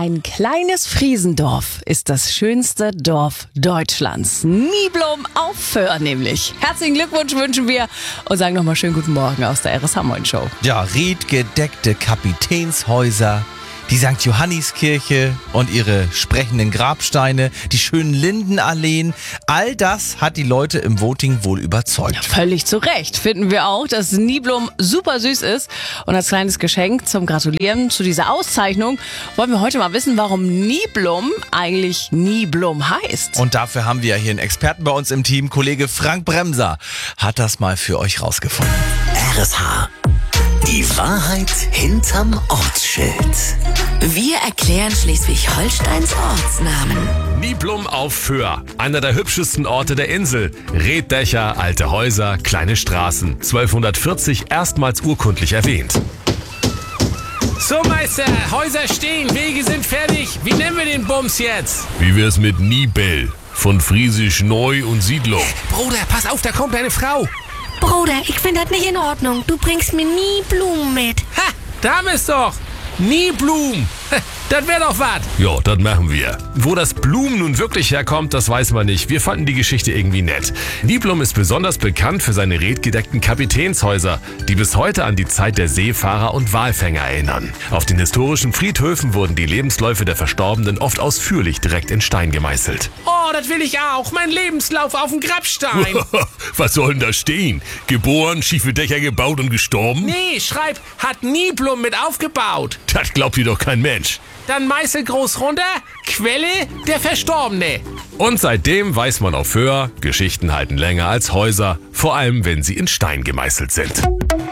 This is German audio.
Ein kleines Friesendorf ist das schönste Dorf Deutschlands. Niblum auf Föhr nämlich. Herzlichen Glückwunsch wünschen wir und sagen nochmal schönen guten Morgen aus der RSH Moin Show. Ja, riedgedeckte Kapitänshäuser, die St. Johanniskirche und ihre sprechenden Grabsteine, die schönen Lindenalleen, all das hat die Leute im Voting wohl überzeugt. Völlig zu Recht finden wir auch, dass Niblum super süß ist. Und als kleines Geschenk zum Gratulieren zu dieser Auszeichnung wollen wir heute mal wissen, warum Niblum eigentlich Niblum heißt. Und dafür haben wir ja hier einen Experten bei uns im Team. Kollege Frank Bremser hat das mal für euch rausgefunden. RSH. Die Wahrheit hinterm Ortsschild. Wir erklären Schleswig-Holsteins Ortsnamen. Niblum auf Föhr, einer der hübschesten Orte der Insel. Reetdächer, alte Häuser, kleine Straßen. 1240 erstmals urkundlich erwähnt. So, Meister, Häuser stehen, Wege sind fertig. Wie nennen wir den Bums jetzt? Wie wär's mit Nibel? Von Friesisch Neu und Siedlung. Bruder, pass auf, da kommt eine Frau. Bruder, ich finde das nicht in Ordnung. Du bringst mir nie Blumen mit. Ha, da haben wir's doch. Nie Blumen. Das wäre doch was. Ja, das machen wir. Wo das Blumen nun wirklich herkommt, das weiß man nicht. Wir fanden die Geschichte irgendwie nett. Niblum ist besonders bekannt für seine redgedeckten Kapitänshäuser, die bis heute an die Zeit der Seefahrer und Walfänger erinnern. Auf den historischen Friedhöfen wurden die Lebensläufe der Verstorbenen oft ausführlich direkt in Stein gemeißelt. Oh, das will ich auch. Mein Lebenslauf auf dem Grabstein. Was soll denn da stehen? Geboren, schiefe Dächer gebaut und gestorben? Nee, schreib, hat Niblum mit aufgebaut. Das glaubt dir doch kein Mensch. Dann Meißel groß runter, Quelle der Verstorbene. Und seitdem weiß man auf Föhr, Geschichten halten länger als Häuser, vor allem wenn sie in Stein gemeißelt sind.